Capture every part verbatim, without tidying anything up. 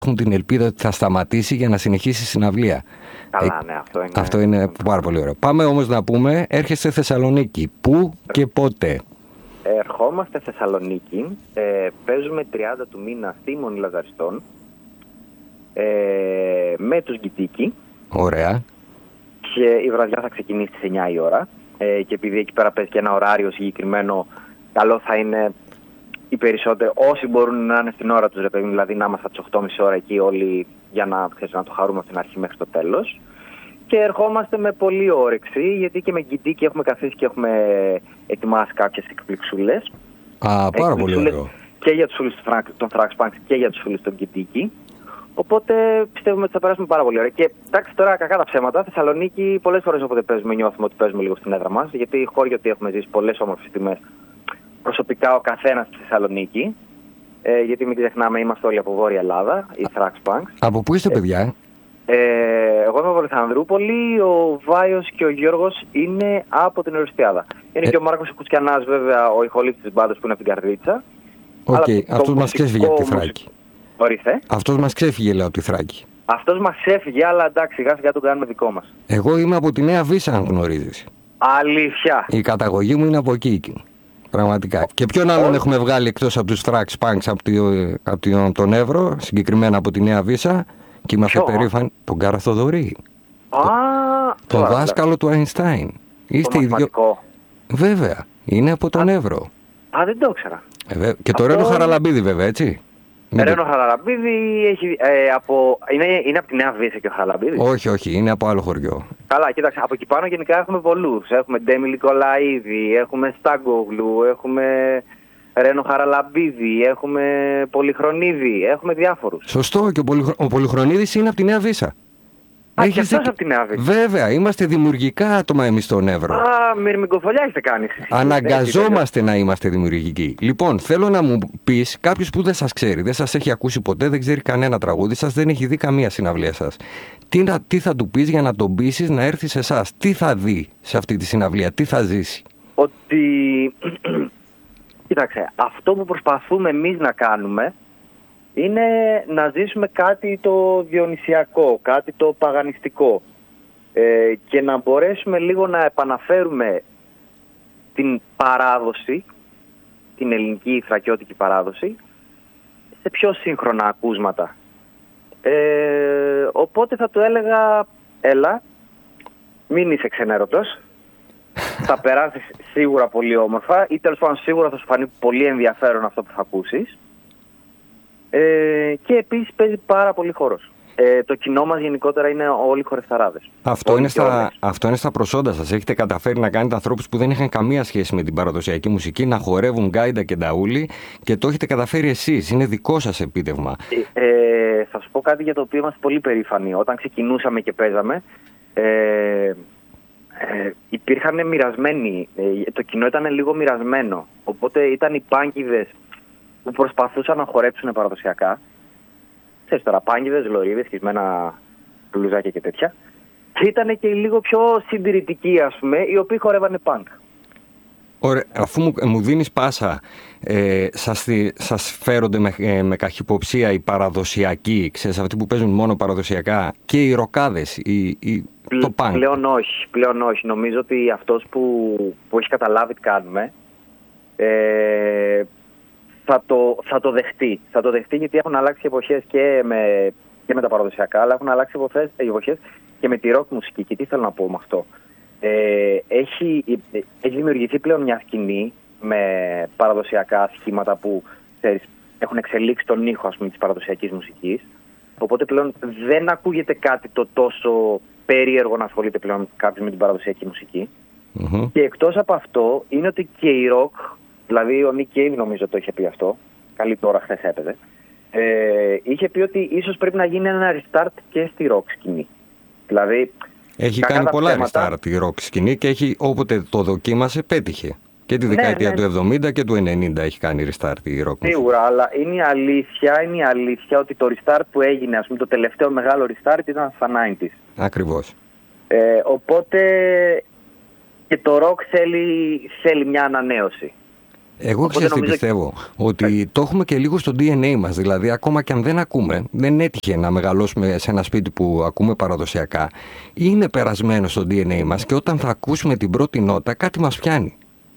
έχουν την ελπίδα ότι θα σταματήσει για να συνεχίσει η συναυλία. Καλά, ναι, αυτό είναι. Αυτό είναι πάρα πολύ ωραίο. Πάμε όμως να πούμε, έρχεστε Θεσσαλονίκη. Πού και πότε? Ερχόμαστε Θεσσαλονίκη. Ε, παίζουμε τριάντα του μήνα στη Μονή Λαζαριστών. Ε, με τους Γκιτίκι. Ωραία. Και η βραδιά θα ξεκινήσει στις εννιά η ώρα. Ε, και επειδή εκεί πέρα παίζει και ένα ωράριο συγκεκριμένο, καλό θα είναι οι περισσότεροι, όσοι μπορούν να είναι στην ώρα τους, ρε παιδί, δηλαδή να είμαστε από τις οκτώ και μισή ώρα εκεί όλοι για να, ξέρεις, να το χαρούμε από την αρχή μέχρι το τέλος. Και ερχόμαστε με πολλή όρεξη, γιατί και με Γκιτίκι έχουμε καθίσει και έχουμε ετοιμάσει κάποιες εκπληξούλες. Α, πάρα πολύ ωραίο. Και για τους φίλους των Thrax Punks και για τους φίλους των Γκιτίκι. Οπότε πιστεύουμε ότι θα περάσουμε πάρα πολύ ωραία. Και εντάξει, τώρα κακά τα ψέματα. Θεσσαλονίκη, πολλές φορές όποτε παίζουμε, νιώθουμε ότι παίζουμε λίγο στην έδρα μας. Γιατί χώρια ότι έχουμε ζήσει πολλές όμορφες στιγμές. Προσωπικά ο καθένας στη Θεσσαλονίκη. Ε, γιατί μην ξεχνάμε, είμαστε όλοι από Βόρεια Ελλάδα, οι Thrax Punks. Από πού είστε, παιδιά? Ε, εγώ είμαι από Αλεξανδρούπολη, ο Βάιος και ο Γιώργος είναι από την Ορεστιάδα. Είναι ε... και ο Μάρκος Κουτσιανάς, βέβαια, ο ηχολήπτης της μπάντας που είναι από την Καρδίτσα. Οκ, okay. αυτός μας ξέφυγε από τη Θράκη. Ορίστε. Αυτός μας ξέφυγε, λέω, από τη Θράκη. Αυτός μας ξέφυγε, αλλά εντάξει, σιγά σιγά τον κάνουμε δικό μας. Εγώ είμαι από τη Νέα Βύσσα, αν γνωρίζεις. Αλήθεια. Η καταγωγή μου είναι από εκεί. Πραγματικά. Και ποιον άλλον έχουμε βγάλει εκτός από τους Thrax Punks από, τη, από, τη, από τον Εύρο, συγκεκριμένα από τη Νέα Βύσσα, και είμαστε περήφανοι, τον Καραθοδωρή. Α, το, τον δάσκαλο του Αϊνστάιν. Είστε οι δύο. Βέβαια, είναι από τον Α, Εύρο. Α, δεν το ήξερα. Ε, και το Αυτό... Ρένο Χαραλαμπίδη, βέβαια, έτσι. Ρένο Χαραλαμπίδη έχει, ε, από... είναι, είναι από τη Νέα Βύσσα και ο Χαραλαμπίδης. Όχι, όχι, είναι από άλλο χωριό. Καλά, κοίταξε, από εκεί πάνω γενικά έχουμε πολλούς. Έχουμε Ντέμι Νικολαίδη, έχουμε Στάγκογλου, έχουμε Ρένο Χαραλαμπίδη, έχουμε Πολυχρονίδη, έχουμε διάφορους. Σωστό, και ο, Πολυχρο... ο Πολυχρονίδης είναι από τη Νέα Βύσσα. Α, Έχεις και αυτός από τη Νέα Βύσσα. Βέβαια, είμαστε δημιουργικά άτομα εμείς στον Εύρο. Α, μυρμικοφολιά έχετε κάνει. Αναγκαζόμαστε να είμαστε δημιουργικοί. Λοιπόν, θέλω να μου πεις, κάποιος που δεν σας ξέρει, δεν σας έχει ακούσει ποτέ, δεν ξέρει κανένα τραγούδι σας, δεν έχει δει καμία συναυλία σας. Τι, τι θα του πεις για να τον πείσεις να έρθει σε εσάς? Τι θα δει σε αυτή τη συναυλία? Τι θα ζήσει? Ότι... Κοίταξε, αυτό που προσπαθούμε εμείς να κάνουμε είναι να ζήσουμε κάτι το διονυσιακό, κάτι το παγανιστικό, ε, και να μπορέσουμε λίγο να επαναφέρουμε την παράδοση, την ελληνική θρακιώτικη παράδοση, σε πιο σύγχρονα ακούσματα. Ε, οπότε θα του έλεγα, έλα, μην είσαι ξενέρωτος, θα περάσεις σίγουρα πολύ όμορφα, ή τέλος πάντων σίγουρα θα σου φανεί πολύ ενδιαφέρον αυτό που θα ακούσεις. Ε, και επίσης παίζει πάρα πολύ χώρος. Ε, το κοινό μας γενικότερα είναι όλοι χορευταράδες. Αυτό, είναι στα, αυτό είναι στα προσόντα σας. Έχετε καταφέρει να κάνετε ανθρώπους που δεν είχαν καμία σχέση με την παραδοσιακή μουσική να χορεύουν γκάιντα και νταούλι, και το έχετε καταφέρει εσείς. Είναι δικό σας επίτευγμα. Ε, ε, θα σου πω κάτι για το οποίο είμαστε πολύ περήφανοι. Όταν ξεκινούσαμε και παίζαμε, ε, ε, υπήρχαν μοιρασμένοι. Ε, το κοινό ήταν λίγο μοιρασμένο. Οπότε ήταν οι πάνκιδες που προσπαθούσαν να χορέψουν παραδοσιακά. Ξέρεις τώρα, πάνκιδες, λωρίδες, σχισμένα μπλουζάκια και τέτοια. Και ήταν και λίγο πιο συντηρητικοί, ας πούμε, οι οποίοι χορεύανε πανκ. Ωραία, αφού μου, μου δίνεις πάσα, ε, σας, σας φέρονται με, ε, με καχυποψία οι παραδοσιακοί, ξέρεις, αυτοί που παίζουν μόνο παραδοσιακά, και οι ροκάδες, οι, οι, το πανκ? Πλέον όχι, πλέον όχι. Νομίζω ότι αυτός που, που έχει καταλάβει τι κάνουμε, ε, Θα το, θα το δεχτεί. Θα το δεχτεί, γιατί έχουν αλλάξει εποχές και με, και με τα παραδοσιακά, αλλά έχουν αλλάξει εποχές και με τη ροκ μουσική. Και τι θέλω να πω με αυτό? Ε, έχει, έχει δημιουργηθεί πλέον μια σκηνή με παραδοσιακά σχήματα που, ξέρεις, έχουν εξελίξει τον ήχο, ας πούμε, της παραδοσιακής μουσικής. Οπότε πλέον δεν ακούγεται κάτι το τόσο περίεργο να ασχολείται πλέον κάποιος με την παραδοσιακή μουσική. Mm-hmm. Και εκτός από αυτό είναι ότι και η ροκ, δηλαδή ο Nick Cave νομίζω το είχε πει αυτό, καλή τώρα, χθες έπαιζε, ε, είχε πει ότι ίσως πρέπει να γίνει ένα restart και στη rock σκηνή. Δηλαδή, έχει κάνει πολλά ψέματα, restart η rock σκηνή, και έχει, όποτε το δοκίμασε πέτυχε. Και τη δεκαετία ναι, ναι. του εβδομήντα και του ενενήντα έχει κάνει restart η rock. Σίγουρα, αλλά είναι η αλήθεια, είναι η αλήθεια ότι το restart που έγινε, ας πούμε, το τελευταίο μεγάλο restart ήταν στα ενενήντα. Ακριβώς. Ε, οπότε και το rock θέλει, θέλει μια ανανέωση. Εγώ ξέρω τι νομίζω... πιστεύω, ότι το έχουμε και λίγο στο ντι εν έι μας, δηλαδή ακόμα και αν δεν ακούμε, δεν έτυχε να μεγαλώσουμε σε ένα σπίτι που ακούμε παραδοσιακά, είναι περασμένο στο ντι εν έι μας και όταν θα ακούσουμε την πρώτη νότα κάτι μας πιάνει.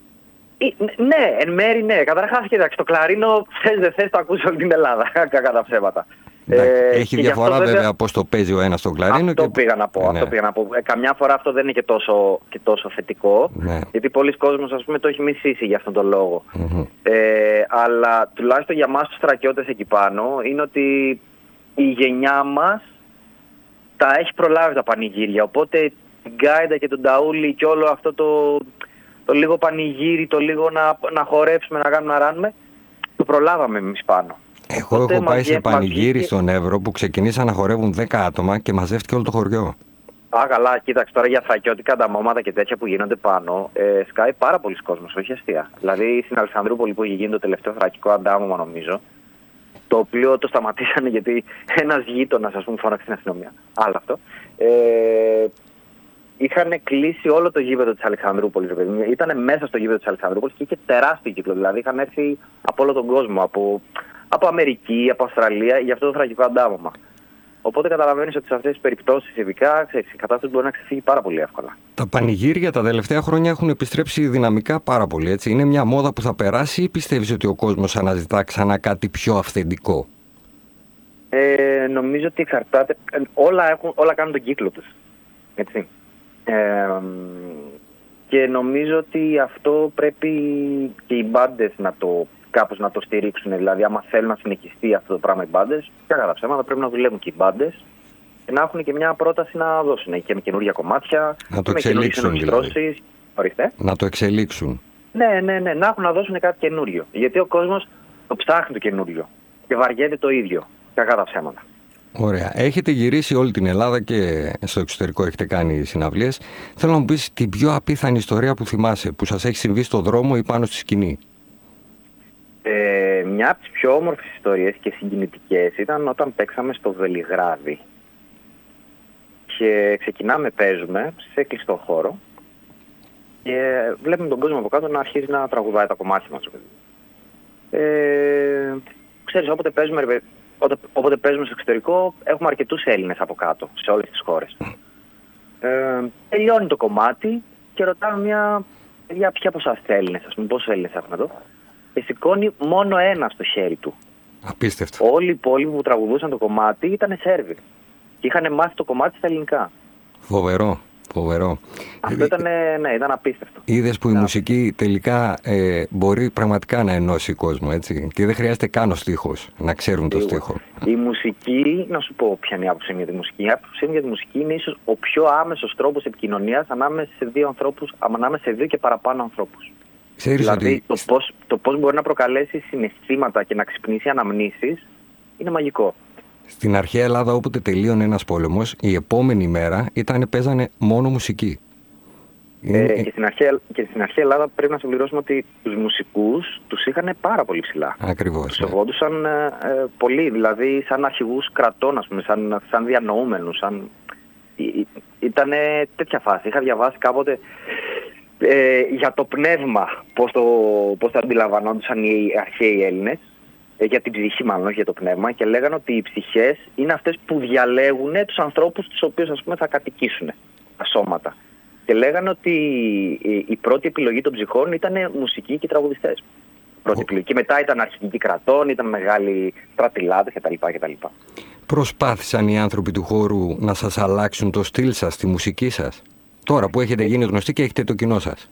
Ναι, εν μέρει ναι. Καταρχάς, κοίταξε, το κλαρίνο θες δεν θες το ακούσει όλη την Ελλάδα, κακά τα ψέματα. Ε, έχει διαφορά βέβαια, βέβαια πώς το παίζει ο ένας στο κλαρίνο. Αυτό, και... πήγα να πω, ναι. αυτό πήγα να πω. Ε, καμιά φορά αυτό δεν είναι και τόσο, και τόσο θετικό, ναι. γιατί πολλοί κόσμος ας πούμε το έχει μισήσει για αυτόν τον λόγο. Mm-hmm. Ε, αλλά τουλάχιστον για μας τους στρακιώτες εκεί πάνω είναι ότι η γενιά μας τα έχει προλάβει τα πανηγύρια. Οπότε την γκάιντα και τον ταούλι και όλο αυτό το, το λίγο πανηγύρι, το λίγο να, να χορέψουμε, να κάνουμε, να ράνουμε, το προλάβαμε εμείς πάνω. Εγώ Οπότε έχω πάει σε πανηγύρι και... στον Εύρο που ξεκινήσαν να χορεύουν δέκα άτομα και μαζεύτηκε όλο το χωριό. Α, καλά, κοίταξε τώρα για θρακιώτικα νταμώματα και τέτοια που γίνονται πάνω. Ε, σκάει πάρα πολλοί κόσμος, όχι αστεία. Δηλαδή στην Αλεξανδρούπολη που έχει γίνει το τελευταίο θρακικό αντάμωμα, νομίζω, το οποίο το σταματήσανε γιατί ένας γείτονας, ας πούμε, φώναξε στην αστυνομία. Άλλο αυτό. Ε, είχαν κλείσει όλο το γήπεδο της Αλεξανδρούπολης. Ήταν μέσα στο γήπεδο της Αλεξανδρούπολης και είχε τεράστιο κύκλο. Δηλαδή είχαν έρθει από όλο τον κόσμο, από. από Αμερική, από Αυστραλία, για αυτό το θρακικό αντάμωμα. Οπότε καταλαβαίνεις ότι σε αυτές τις περιπτώσεις, ειδικά, ξέρεις, η κατάσταση μπορεί να ξεφύγει πάρα πολύ εύκολα. Τα πανηγύρια τα τελευταία χρόνια έχουν επιστρέψει δυναμικά πάρα πολύ, έτσι. Είναι μια μόδα που θα περάσει ή πιστεύεις ότι ο κόσμος αναζητά ξανά κάτι πιο αυθεντικό? Ε, νομίζω ότι εξαρτάται. Όλα, έχουν, όλα κάνουν τον κύκλο τους. Έτσι. Ε, και νομίζω ότι αυτό πρέπει και οι μπάντες να το κάπως να το στηρίξουν. Δηλαδή, άμα θέλουν να συνεχιστεί αυτό το πράγμα οι μπάντες, και κατά ψέματα πρέπει να δουλεύουν και οι μπάντες και να έχουν και μια πρόταση να δώσουν. Και με καινούργια κομμάτια, να το εξελίξουν δηλαδή. Ορίστε. Να το εξελίξουν. Ναι, ναι, ναι, να έχουν να δώσουν κάτι καινούριο. Γιατί ο κόσμος το ψάχνει το καινούριο και βαριέται το ίδιο. Κακά τα ψέματα. Ωραία. Έχετε γυρίσει όλη την Ελλάδα και στο εξωτερικό έχετε κάνει συναυλίες. Θέλω να μου πεις την πιο απίθανη ιστορία που θυμάσαι, που σας έχει συμβεί στο δρόμο ή πάνω στη σκηνή. Ε, μια από τις πιο όμορφες ιστορίες και συγκινητικές ήταν όταν παίξαμε στο Βελιγράδι. Και ξεκινάμε, παίζουμε σε κλειστό χώρο και βλέπουμε τον κόσμο από κάτω να αρχίζει να τραγουδάει τα κομμάτια μας. Ε, ξέρεις, όποτε παίζουμε, όποτε, όποτε παίζουμε στο εξωτερικό έχουμε αρκετούς Έλληνες από κάτω, σε όλες τις χώρες. Ε, τελειώνει το κομμάτι και ρωτάμε μια παιδιά ποια από εσάς Έλληνες, ας πούμε, πόσους Έλληνες έχουμε εδώ. Και σηκώνει μόνο ένα στο χέρι του. Απίστευτο. Όλοι οι υπόλοιποι που τραγουδούσαν το κομμάτι ήταν Σέρβοι. Και είχαν μάθει το κομμάτι στα ελληνικά. Φοβερό. Φοβερό. Αυτό ήταν, ναι, ήταν απίστευτο. Είδες που η μουσική τελικά ε, μπορεί πραγματικά να ενώσει κόσμο, έτσι. Και δεν χρειάζεται καν ο στίχος, να ξέρουν το στίχο. Η μουσική, να σου πω ποια είναι η άποψή μου για τη μουσική. Η άποψή μου για τη μουσική είναι ίσως ο πιο άμεσος τρόπος επικοινωνίας ανάμεσα σε δύο ανθρώπους, ανάμεσα σε δύο και παραπάνω ανθρώπους. Ξέρεις δηλαδή ότι... το, πώς, το πώς μπορεί να προκαλέσει συναισθήματα και να ξυπνήσει αναμνήσεις είναι μαγικό. Στην αρχαία Ελλάδα όποτε τελείωνε ένας πόλεμος, η επόμενη μέρα ήταν, παίζανε μόνο μουσική. Ε, είναι... και, στην αρχαία, και στην αρχαία Ελλάδα πρέπει να συμπληρώσουμε ότι τους μουσικούς τους είχαν πάρα πολύ ψηλά. Ακριβώς. Τους σεβόντουσαν ε, ε, πολύ, δηλαδή σαν αρχηγούς κρατών, ας πούμε, σαν, σαν διανοούμενους. Σαν... Ήταν τέτοια φάση. Είχα διαβάσει κάποτε ε, για το πνεύμα, πώς το, πώς το αντιλαμβανόντουσαν οι αρχαίοι Έλληνες. Για την ψυχή μάλλον, όχι για το πνεύμα, και λέγανε ότι οι ψυχές είναι αυτές που διαλέγουν τους ανθρώπους τους οποίους, ας πούμε, θα κατοικήσουν τα σώματα. Και λέγανε ότι η πρώτη επιλογή των ψυχών ήταν μουσικοί και τραγουδιστές. Πρώτη επιλογή. Και μετά ήταν αρχηγοί κρατών, ήταν μεγάλοι στρατηλάτες κτλ. κτλ. Προσπάθησαν οι άνθρωποι του χώρου να σας αλλάξουν το στυλ σας, τη μουσική σας, τώρα που έχετε γίνει γνωστοί και έχετε το κοινό σας?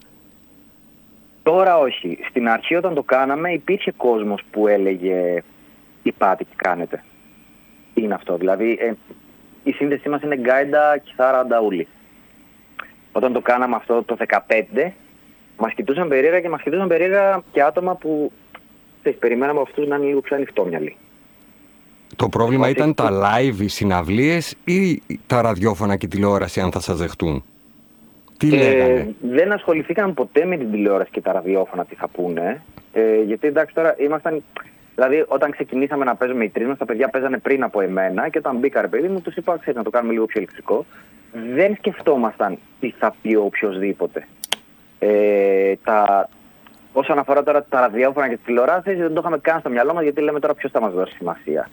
Τώρα όχι. Στην αρχή όταν το κάναμε υπήρχε κόσμος που έλεγε τι πάτε και κάνετε. Τι είναι αυτό. Δηλαδή ε, η σύνδεσή μας είναι γκάιντα, κιθάρα, ανταούλη. Όταν το κάναμε αυτό το δεκαπέντε μας κοιτούσαν περίεργα και μας κοιτούσαν περίεργα και άτομα που θες, περιμέναμε από αυτούς να είναι λίγο πιο ανοιχτόμυαλοι. Το πρόβλημα ήταν ότι... τα live, οι συναυλίες ή τα ραδιόφωνα και η τηλεόραση, αν θα σας δεχτούν? Τι ε, δεν ασχοληθήκαν ποτέ με την τηλεόραση και τα ραδιόφωνα τι θα πούνε. Ε, γιατί εντάξει τώρα ήμασταν. Δηλαδή όταν ξεκινήσαμε να παίζουμε οι τρεις μας, τα παιδιά παίζανε πριν από εμένα και όταν μπήκα ρε παιδί μου, τους είπα ξέρεις να το κάνουμε λίγο πιο ηλεκτρικό. Δεν σκεφτόμασταν τι θα πει ο οποιοσδήποτε. Ε, τα, όσον αφορά τώρα τα ραδιόφωνα και τις τηλεοράσεις, δεν το είχαμε καν στο μυαλό μας, γιατί λέμε τώρα ποιος θα μας δώσει σημασία.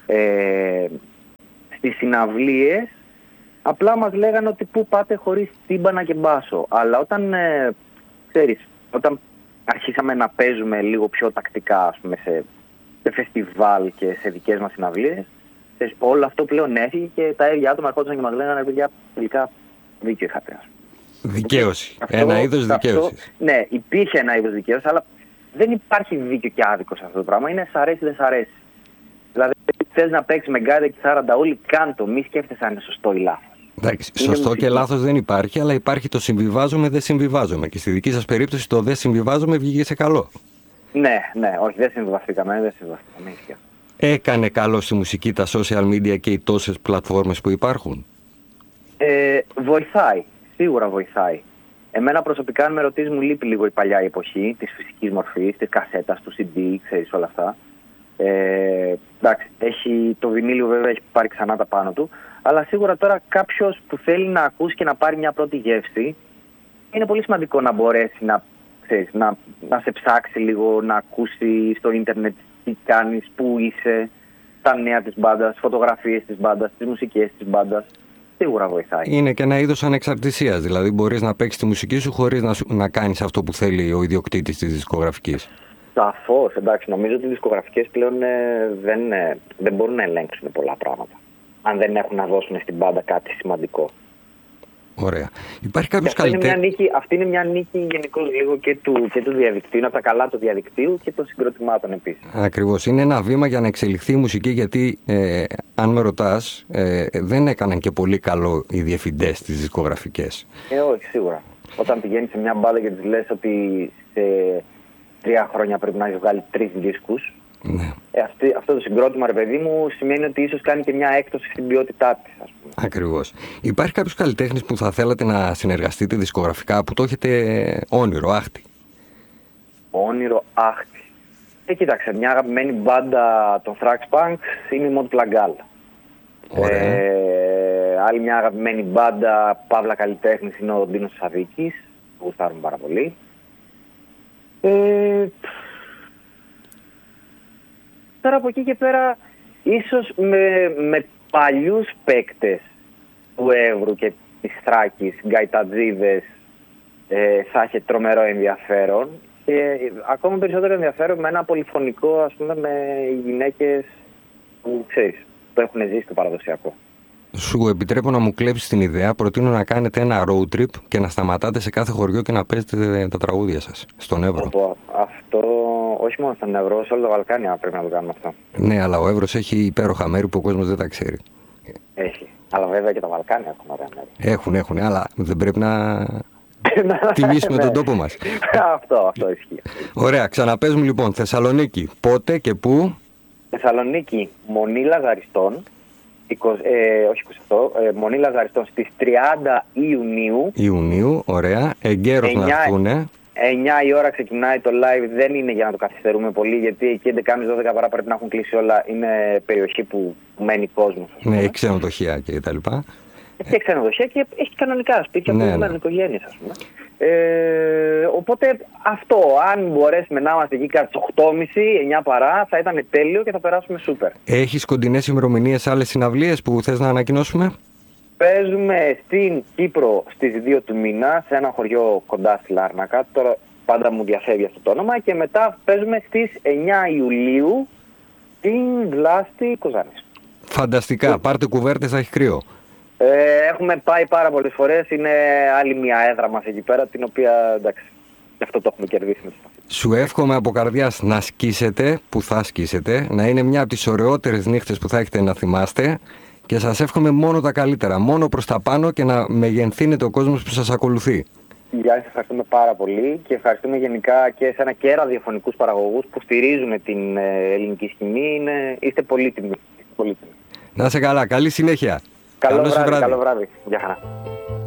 Ε, στις συναυλίες, απλά μας λέγανε ότι πού πάτε χωρίς τύμπανα και μπάσο. Αλλά όταν, ε, ξέρεις, όταν αρχίσαμε να παίζουμε λίγο πιο τακτικά, ας πούμε, σε, σε φεστιβάλ και σε δικές μας συναυλίες, όλο αυτό πλέον έφυγε και τα ίδια άτομα ερχόντουσαν και μας λέγανε, παιδιά, τελικά δίκιο είχατε, ας πούμε. Δικαίωση. Αυτό, ένα είδος δικαίωσης. Ναι, υπήρχε ένα είδος δικαίωσης, αλλά δεν υπάρχει δίκιο και άδικο σε αυτό το πράγμα. Είναι σ' αρέσει, δεν σ' αρέσει. Δηλαδή, θες να παίξεις με γκάιδα και θάρανταούλη, κάντο. Μη σκέφτεσαι αν είναι σωστό ή λάθος. Εντάξει, σωστό και λάθος δεν υπάρχει, αλλά υπάρχει το συμβιβάζομαι, δεν συμβιβάζομαι. Και στη δική σας περίπτωση το δεν συμβιβάζομαι βγήκε σε καλό. Ναι, ναι, όχι, δεν συμβιβαστήκαμε, δεν συμβιβαστήκαμε. Έκανε καλό στη μουσική τα social media και οι τόσες πλατφόρμες που υπάρχουν? Ε, βοηθάει, σίγουρα βοηθάει. Εμένα προσωπικά, αν με ρωτήσεις, μου λείπει λίγο η παλιά εποχή της φυσικής μορφής, της κασέτας, του σι ντι, ξέρεις όλα αυτά. Ε, εντάξει, έχει, το βινίλιο βέβαια έχει πάρει ξανά τα πάνω του, αλλά σίγουρα τώρα κάποιος που θέλει να ακούσει και να πάρει μια πρώτη γεύση, είναι πολύ σημαντικό να μπορέσει να, ξέρεις, να, να σε ψάξει λίγο, να ακούσει στο ίντερνετ τι κάνεις, πού είσαι, τα νέα της μπάντας, φωτογραφίες της μπάντας, τις μουσικές της μπάντας. Σίγουρα βοηθάει. Είναι και ένα είδος ανεξαρτησίας, δηλαδή μπορείς να παίξεις τη μουσική σου χωρίς να, να κάνεις αυτό που θέλει ο ιδιοκτήτης της δισκογραφικής. Σαφώς, εντάξει, νομίζω ότι οι δισκογραφικές πλέον ε, δεν, ε, δεν μπορούν να ελέγξουν πολλά πράγματα, αν δεν έχουν να δώσουν στην μπάντα κάτι σημαντικό. Ωραία. Υπάρχει κάποιος καλλιτέχνης? Αυτή είναι μια νίκη γενικώς λίγο και του, και του διαδικτύου, είναι από τα καλά του διαδικτύου και των συγκροτημάτων επίσης. Ακριβώς. Είναι ένα βήμα για να εξελιχθεί η μουσική, γιατί ε, αν με ρωτάς, ε, δεν έκαναν και πολύ καλό οι διευθυντές της δισκογραφικές. Ε, όχι, σίγουρα. Όταν πηγαίνεις σε μια μπάντα και της λες ότι σε τρία χρόνια πρέπει να έχει βγάλει τρεις δίσκους, ναι. ε, αυτή, αυτό το συγκρότημα, ρε παιδί μου, σημαίνει ότι ίσως κάνει και μια έκπτωση στην ποιότητά της, ας πούμε. Ακριβώς. Υπάρχει κάποιος καλλιτέχνης που θα θέλατε να συνεργαστείτε δισκογραφικά, που το έχετε όνειρο, άχτη? Όνειρο, άχτη. Ε, κοίταξε, μια αγαπημένη μπάντα των Thrax Punks είναι η Mod Plagal. Ωραία. Ε, άλλη μια αγαπημένη μπάντα, παύλα καλλιτέχνης, είναι ο Ντίνος Σαβίκης, που γουστάρουν πάρα πολύ. Ε, τώρα από εκεί και πέρα, ίσως με, με παλιούς παίκτες του Εύρου και της Θράκης, γκαϊτατζίδες, ε, θα είχε τρομερό ενδιαφέρον, και ακόμα περισσότερο ενδιαφέρον με ένα πολυφωνικό, ας πούμε, με γυναίκες που, ξέρεις, το έχουν ζήσει το παραδοσιακό. Σου επιτρέπω να μου κλέψεις την ιδέα. Προτείνω να κάνετε ένα road trip και να σταματάτε σε κάθε χωριό και να παίζετε τα τραγούδια σας στον Εύρο. Από αυτό, όχι μόνο στον Εύρο, σε όλα τα Βαλκάνια πρέπει να το κάνουμε αυτό. Ναι, αλλά ο Εύρος έχει υπέροχα μέρη που ο κόσμος δεν τα ξέρει. Έχει. Αλλά βέβαια και τα Βαλκάνια έχουν ωραία μέρη. Έχουν, έχουν, αλλά δεν πρέπει να τιμήσουμε τον τόπο μας. Αυτό, αυτό ισχύει. Ωραία, ξαναπέζουμε λοιπόν. Θεσσαλονίκη, πότε και πού? Θεσσαλονίκη, Μονή Λαζαριστών. Ε, όχι είκοσι οκτώ, ε, Μονή Λαζαριστών στις τριάντα Ιουνίου. Ιουνίου, ωραία. Εγκαίρως να έρθουνε. εννιά η ώρα ξεκινάει το live, δεν είναι για να το καθυστερούμε πολύ, γιατί εκεί έντεκα και δώδεκα παρά πρέπει να έχουν κλείσει όλα. Είναι περιοχή που μένει κόσμος. Ναι, έχει ξενοδοχεία και τα λοιπά. Έχει ξενοδοχεία και έχει κανονικά σπίτια που μένουν οικογένειες, ας πούμε. Ε, οπότε αυτό, αν μπορέσουμε να είμαστε εκεί κάτι οκτώ και μισή, εννιά παρά, θα ήταν τέλειο και θα περάσουμε σούπερ. Έχεις κοντινές ημερομηνίες, άλλες συναυλίες που θες να ανακοινώσουμε? Παίζουμε στην Κύπρο στις δύο του μήνα, σε ένα χωριό κοντά στη Λάρνακα. Τώρα πάντα μου διαφεύγει αυτό το όνομα. Και μετά παίζουμε στις εννιά Ιουλίου στην Βλάστη Κοζάνης. Φανταστικά. Ε... Πάρτε κουβέρτες, θα έχει κρύο. Ε, έχουμε πάει πάρα πολλές φορές. Είναι άλλη μια έδρα μας εκεί πέρα, την οποία, εντάξει, γι' αυτό το έχουμε κερδίσει. Σου εύχομαι από καρδιάς να σκίσετε, που θα σκίσετε, να είναι μια από τις ωραιότερες νύχτες που θα έχετε να θυμάστε, και σας εύχομαι μόνο τα καλύτερα, μόνο προς τα πάνω, και να μεγενθύνεται ο κόσμος που σας ακολουθεί. Γεια σας, ευχαριστούμε πάρα πολύ και ευχαριστούμε γενικά και εσένα και ραδιοφωνικούς παραγωγούς που στηρίζουν την ελληνική σκηνή. Είναι, είστε πολύτιμοι. Πολύτιμοι. Να είσαι καλά, καλή συνέχεια. Καλό βράδυ, βράδυ. Καλό βράδυ. Γεια χαρά.